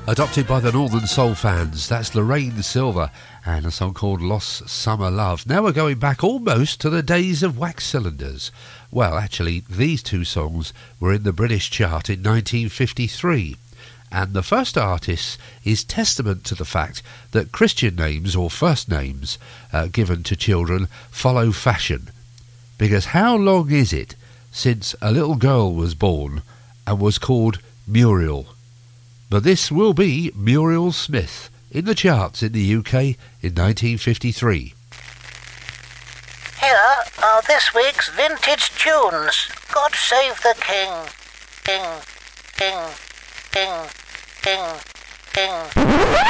Adopted by the Northern Soul fans, that's Lorraine Silver and a song called Lost Summer Love. Now we're going back almost to the days of wax cylinders. Well, actually, these two songs were in the British chart in 1953. And the first artist is testament to the fact that Christian names or first names given to children follow fashion. Because how long is it since a little girl was born and was called Muriel? But this will be Muriel Smith in the charts in the UK in 1953. Here are this week's vintage tunes. God Save the King. King, King, King, King, King.